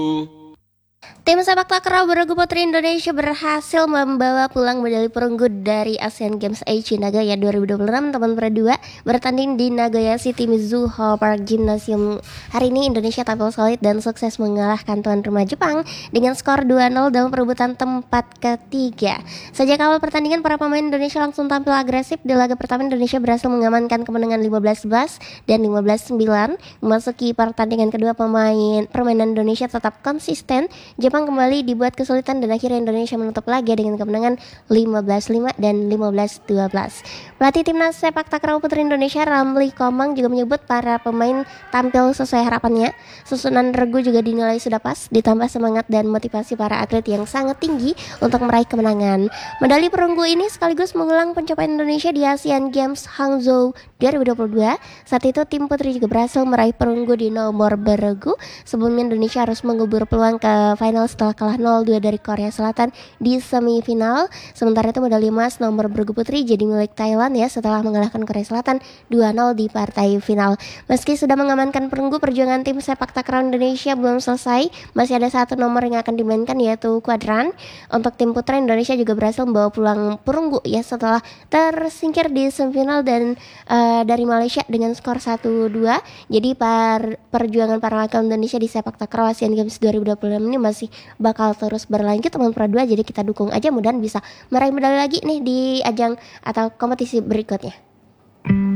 Tim sepak takraw bergu putri Indonesia berhasil membawa pulang medali perunggu dari Asian Games Aichi Nagoya 2026 teman berdua bertanding di Nagoya City Mizuho Park Gymnasium. Hari ini Indonesia tampil solid dan sukses mengalahkan tuan rumah Jepang dengan skor 2-0 dalam perebutan tempat ketiga. Sejak awal pertandingan, para pemain Indonesia langsung tampil agresif. Di laga pertama, Indonesia berhasil mengamankan kemenangan 15-11 dan 15-9. Memasuki pertandingan kedua, permainan Indonesia tetap konsisten. Jepang kembali dibuat kesulitan dan akhirnya Indonesia menutup laga dengan kemenangan 15-5 dan 15-12. Pelatih timnas sepak takraw putri Indonesia Ramli Komang juga menyebut para pemain tampil sesuai harapannya. Susunan regu juga dinilai sudah pas, ditambah semangat dan motivasi para atlet yang sangat tinggi untuk meraih kemenangan. Medali perunggu ini sekaligus mengulang pencapaian Indonesia di Asian Games Hangzhou 2022. Saat itu tim putri juga berhasil meraih perunggu di nomor beregu. Sebelumnya Indonesia harus mengubur peluang ke final setelah kalah 0-2 dari Korea Selatan di semifinal. Sementara itu medali emas nomor bergu putri jadi milik Thailand ya setelah mengalahkan Korea Selatan 2-0 di partai final. Meski sudah mengamankan perunggu, perjuangan tim sepak takraw Indonesia belum selesai. Masih ada satu nomor yang akan dimainkan, yaitu kuadran. Untuk tim putra, Indonesia juga berhasil membawa pulang perunggu ya setelah tersingkir di semifinal dan dari Malaysia dengan skor 1-2. Jadi perjuangan para wakil Indonesia di sepak takraw Asian Games 2026 ini masih bakal terus berlanjut teman Pro 2. Jadi kita dukung aja, mudahan bisa meraih medali lagi nih di ajang atau kompetisi berikutnya.